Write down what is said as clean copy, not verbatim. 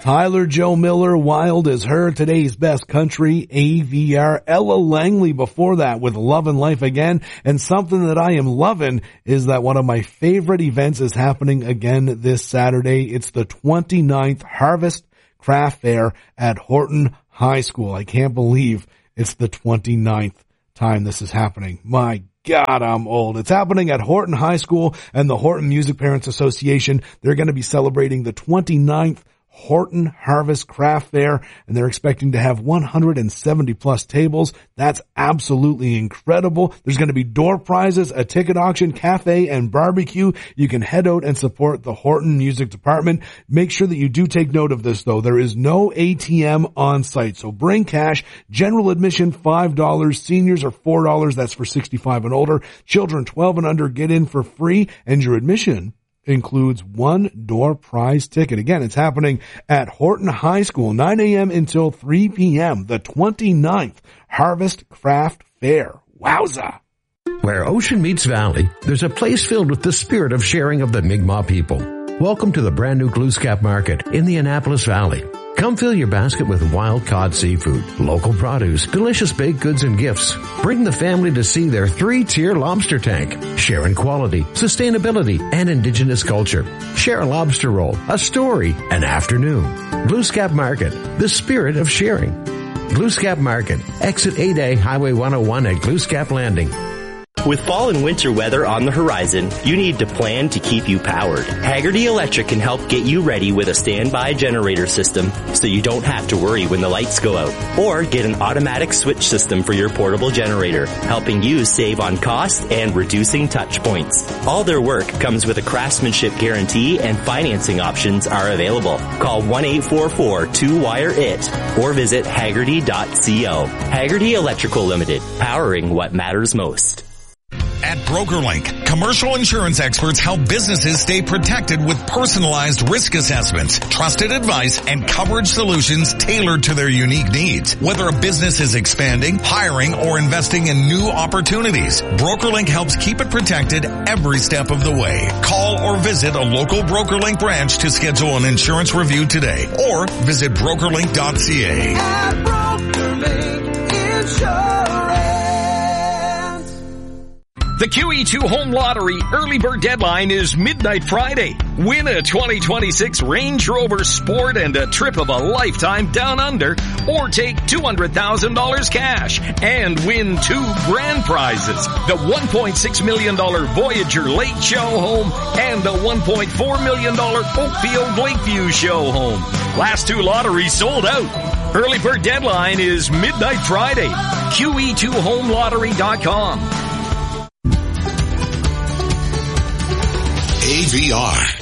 Tyler Joe Miller, Wild as Her, Today's Best Country, AVR, Ella Langley before that with Love and Life Again. And something that I am loving is that one of my favorite events is happening again this Saturday. It's the 29th Harvest Craft Fair at Horton High School. I can't believe it's the 29th time this is happening. My God, I'm old. It's happening at Horton High School and the Horton Music Parents Association. They're going to be celebrating the 29th Horton Harvest Craft Fair, and they're expecting to have 170 plus tables. That's absolutely incredible. There's going to be door prizes, a ticket auction, cafe, and barbecue. You can head out and support the Horton Music Department. Make sure that you do take note of this, though. There is no ATM on site, so bring cash. General admission, $5. Seniors are $4. That's for 65 and older. Children 12 and under get in for free, and your admission includes one door prize ticket. Again, it's happening at Horton High School, 9 a.m. until 3 p.m., the 29th Harvest Craft Fair. Wowza! Where ocean meets valley, there's a place filled with the spirit of sharing of the Mi'kmaq people. Welcome to the brand new Glooscap Market in the Annapolis Valley. Come fill your basket with wild caught seafood, local produce, delicious baked goods and gifts. Bring the family to see their 3-tier lobster tank. Share in quality, sustainability, and indigenous culture. Share a lobster roll, a story, an afternoon. Glooscap Market, the spirit of sharing. Glooscap Market, exit 8A Highway 101 at Glooscap Landing. With fall and winter weather on the horizon, you need to plan to keep you powered. Hagerty Electric can help get you ready with a standby generator system so you don't have to worry when the lights go out. Or get an automatic switch system for your portable generator, helping you save on cost and reducing touch points. All their work comes with a craftsmanship guarantee and financing options are available. Call 1-844-2-WIRE-IT or visit Hagerty.co. Hagerty Electrical Limited, powering what matters most. At BrokerLink, commercial insurance experts help businesses stay protected with personalized risk assessments, trusted advice, and coverage solutions tailored to their unique needs. Whether a business is expanding, hiring, or investing in new opportunities, BrokerLink helps keep it protected every step of the way. Call or visit a local BrokerLink branch to schedule an insurance review today, or visit brokerlink.ca. At BrokerLink Insurance. The QE2 Home Lottery early bird deadline is midnight Friday. Win a 2026 Range Rover Sport and a trip of a lifetime down under, or take $200,000 cash and win 2 grand prizes. The $1.6 million Voyager Lake Show Home and the $1.4 million Oakfield Lakeview Show Home. Last 2 lotteries sold out. Early bird deadline is midnight Friday. QE2HomeLottery.com. AVR,